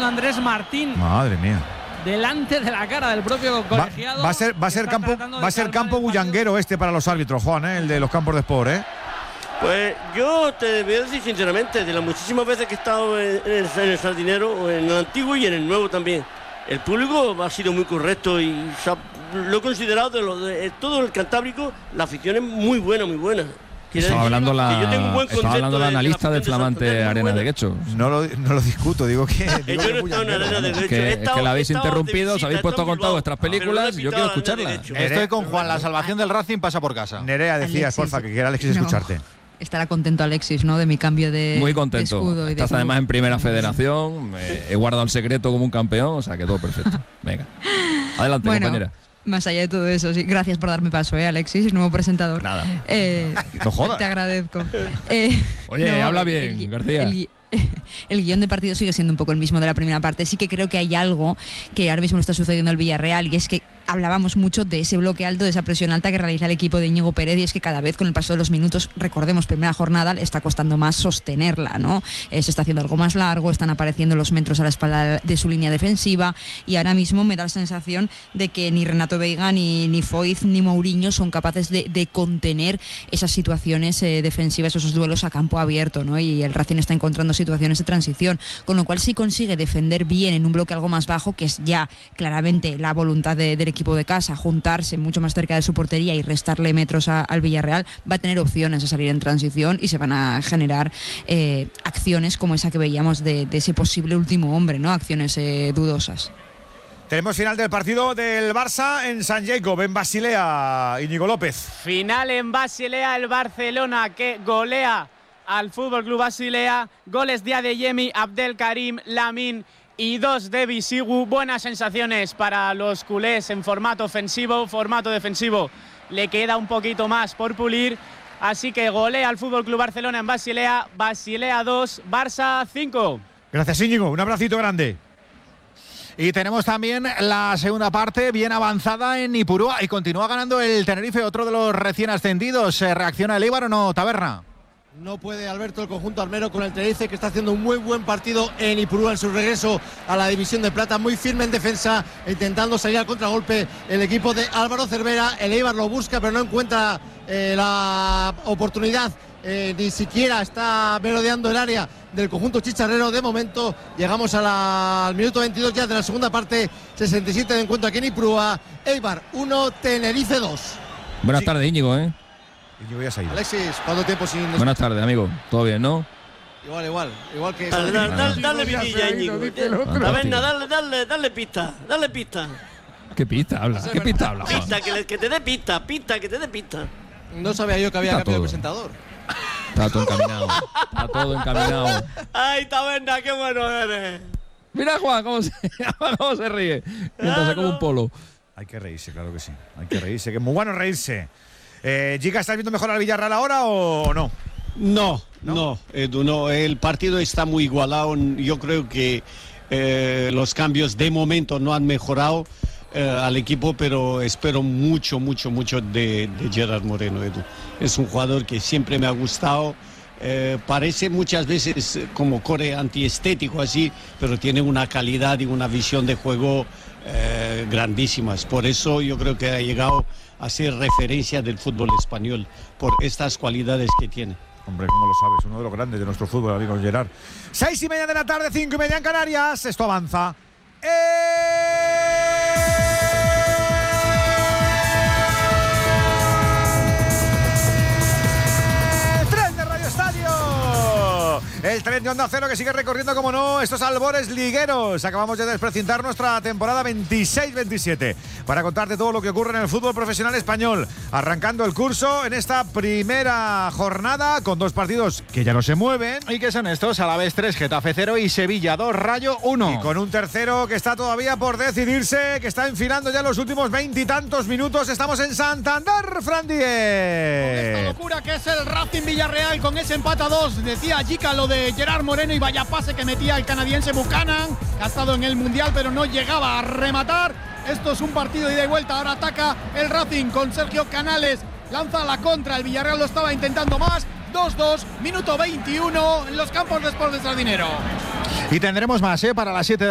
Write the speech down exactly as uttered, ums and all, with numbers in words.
hablando Andrés Martín. Madre mía. Delante de la cara del propio colegiado. Va, va a ser, va a ser campo, va a ser campo bullanguero este para los árbitros, Juan, ¿eh? El de los campos de Sport, ¿eh? Pues yo te voy a decir sinceramente, de las muchísimas veces que he estado en el, en el Sardinero, en el antiguo y en el nuevo también, el público ha sido muy correcto y ha, lo he considerado de, lo, de todo el Cantábrico, la afición es muy buena, muy buena. Estaba hablando la, estaba hablando la analista del flamante Arena de Guecho. No lo, no lo discuto, digo que. Digo yo no he estado en Arena de Guecho. Que, es que la habéis interrumpido, os habéis puesto a contar vuestras películas y yo quiero escucharlas. Estoy con Juan, la salvación del Racing pasa por casa. Nerea, decías, porfa, que quiera Alexis no. escucharte. Estará contento Alexis, ¿no? De mi cambio de, Muy contento. de escudo. Y Estás de además en primera federación. Eh, he guardado el secreto como un campeón, o sea que todo perfecto. Venga. Adelante, bueno, compañera. Más allá de todo eso, sí, gracias por darme paso, ¿eh, Alexis, nuevo presentador. Nada. Eh, no jodas. Te agradezco. Eh, Oye, no, habla bien, el, García. El, el guión de partido sigue siendo un poco el mismo de la primera parte. Sí que creo que hay algo que ahora mismo está sucediendo en el Villarreal, y es que hablábamos mucho de ese bloque alto, de esa presión alta que realiza el equipo de Íñigo Pérez, y es que cada vez con el paso de los minutos, recordemos, primera jornada, le está costando más sostenerla, ¿no? Eh, se está haciendo algo más largo, están apareciendo los metros a la espalda de su línea defensiva, y ahora mismo me da la sensación de que ni Renato Veiga, ni, ni Foyth, ni Mourinho son capaces de, de contener esas situaciones eh, defensivas, esos duelos a campo abierto, ¿no? Y el Racing está encontrando situaciones de transición, con lo cual si consigue defender bien en un bloque algo más bajo, que es ya claramente la voluntad de, del equipo de casa, juntarse mucho más cerca de su portería y restarle metros a, al Villarreal, va a tener opciones a salir en transición y se van a generar eh, acciones como esa que veíamos de, de ese posible último hombre, ¿no? Acciones eh, dudosas. Tenemos final del partido del Barça en San Jacob, en Basilea, Íñigo López. Final en Basilea, el Barcelona que golea al F C Basilea. Goles de Adeyemi, Abdelkarim, Lamine y dos de Bisigu. Buenas sensaciones para los culés en formato ofensivo, formato defensivo le queda un poquito más por pulir, así que golea al F C Barcelona en Basilea. Basilea dos, Barça cinco. Gracias, Íñigo, un abracito grande. Y tenemos también la segunda parte bien avanzada en Ipurúa y continúa ganando el Tenerife, otro de los recién ascendidos. ¿Reacciona el Eibar o no, Taberna? No puede, Alberto, el conjunto armero con el Tenerife, que está haciendo un muy buen partido en Ipurúa en su regreso a la división de plata, muy firme en defensa, intentando salir al contragolpe el equipo de Álvaro Cervera. El Eibar lo busca pero no encuentra eh, la oportunidad, eh, ni siquiera está merodeando el área del conjunto chicharrero. De momento llegamos a la, al minuto veintidós ya de la segunda parte, sesenta y siete de encuentro aquí en Ipurúa. Eibar uno, Tenerife dos. Buenas Sí. tardes, Íñigo, ¿eh? Íñigo ya se ha ido. Alexis, ¿cuánto tiempo sin...? Buenas tardes, amigo. ¿Todo bien, no? Igual, igual, igual que... Dale, dale, dale, dale vidilla, Íñigo. Taberna, dale, dale, dale pista, dale pista. ¿Qué pista habla? ¿Qué pista habla, Juan? Pista, que, le- que te dé pista, pista, que te dé pista. No sabía yo que había Está cambio de todo. presentador. Está todo encaminado. Está todo encaminado. Ay, Taberna, qué bueno eres. Mira, Juan, cómo se, cómo se ríe. Mientras se come un polo. Hay que reírse, claro que sí. Hay que reírse, que es muy bueno reírse. Eh, Giga, ¿estás viendo mejor al Villarreal ahora o no? No, no, no, Edu, no. El partido está muy igualado. Yo creo que eh, los cambios de momento no han mejorado eh, al equipo, pero espero mucho, mucho, mucho de, de Gerard Moreno, Edu. Es un jugador que siempre me ha gustado. Eh, parece muchas veces como core antiestético así, pero tiene una calidad y una visión de juego eh, grandísimas. Por eso yo creo que ha llegado a ser referencia del fútbol español, por estas cualidades que tiene. Hombre, ¿cómo lo sabes? Uno de los grandes de nuestro fútbol, amigo Gerard. Seis y media de la tarde, cinco y media en Canarias. Esto avanza. ¡Eh! El tren de Onda Cero que sigue recorriendo, como no, estos albores ligueros. Acabamos de desprecintar nuestra temporada veintiséis veintisiete para contarte todo lo que ocurre en el fútbol profesional español. Arrancando el curso en esta primera jornada con dos partidos que ya no se mueven. ¿Y qué son estos? Alavés tres, Getafe cero y Sevilla dos, Rayo uno. Y con un tercero que está todavía por decidirse, que está enfilando ya los últimos veintitantos minutos. Estamos en Santander, Fran Díez. Con esta locura que es el Racing Villarreal, con ese empate a dos. Decía Gica lo de Gerard Moreno y vaya pase que metía el canadiense Buchanan, que ha estado en el Mundial pero no llegaba a rematar. Esto es un partido de ida y vuelta. Ahora ataca el Racing con Sergio Canales, lanza la contra, el Villarreal lo estaba intentando más. dos dos, minuto veintiuno en los campos de Sport de Sardinero. Y tendremos más, ¿eh? Para las siete de